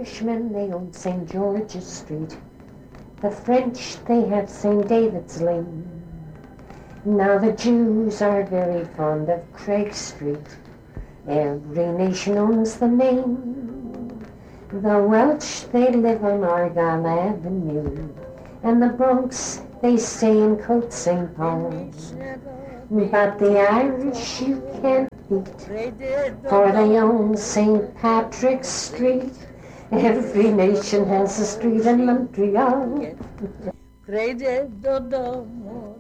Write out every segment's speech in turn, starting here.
Irishmen, they own St. George's Street. The French, they have St. David's Lane. Now the Jews are very fond of Craig Street. Every nation owns the name. The Welsh, they live on Argyle Avenue. And the Bronx, they stay in Côte St. Paul's. But the Irish you can't beat, for they own St. Patrick's Street. Every nation has a street in Montreal. Prejde do domu,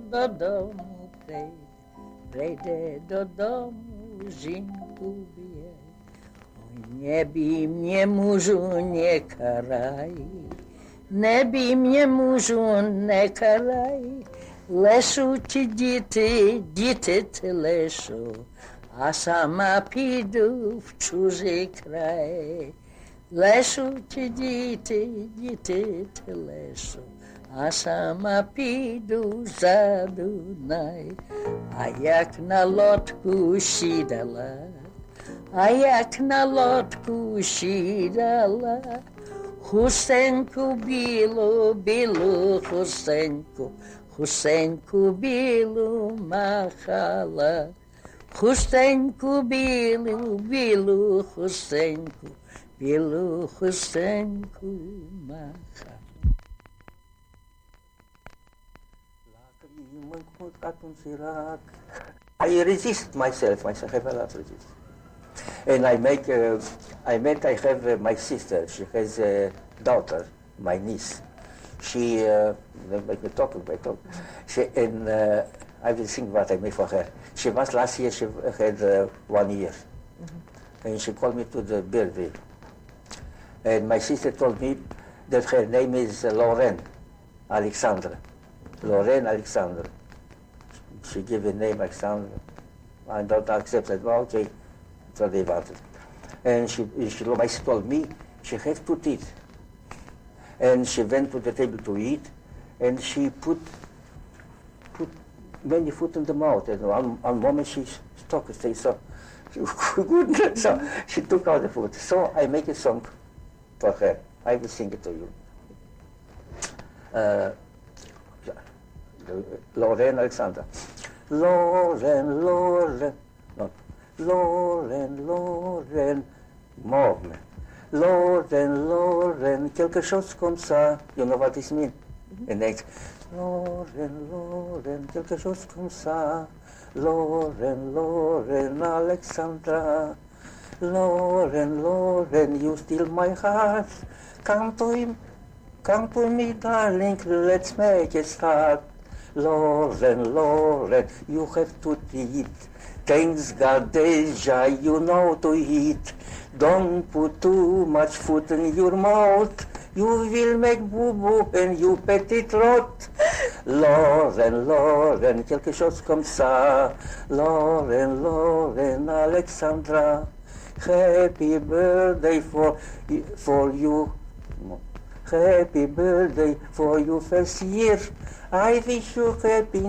prejde do domu, žinku bije. Nie bij mnie murzu, nie karaj, не бій mnie murzu, не карай. Лешу ті діти, діти ти лешу, а сама піду в чужий край. Лешу ті діти, діти ти лешу, а сама піду за Дунай. А як на лодку сідала, а як на лодку сідала, хустинку білу, білу хустинку, хустинку білу махала, хустинку білу, білу хустинку, білу хустинку махала. I resist myself. I have a lot to resist. And I have my sister. She has a daughter, my niece. She, make me talk. And I will sing what I made for her. She was last year, she had 1 year. Mm-hmm. And she called me to the birthday. And my sister told me that her name is Lorraine Alexandra. Lorraine Alexandra. She gave a name Alexandra. I don't accept it. Well, okay, so they wanted. And my sister told me she had to eat. And she went to the table to eat, and she put many food in the mouth. And one moment she stopped and said, so good. So she took out the food. So I make a song for her. I will sing it to you. Lorraine Alexandra. Lorraine, morne. Lorraine, quelque chose comme ça. You know what this means? And next, Lorraine, quelque chose comme ça. Lorraine, Alexandra. Lorraine, you steal my heart. Come to me, darling, let's make a start. Lorraine, you have to eat. Thanks God, Deja, you know to eat. Don't put too much food in your mouth. You will make boo-boo and you petit rot. Lorraine, quelque chose comme ça. Lorraine, Alexandra. Happy birthday for you. Happy birthday for your first year. I wish you happy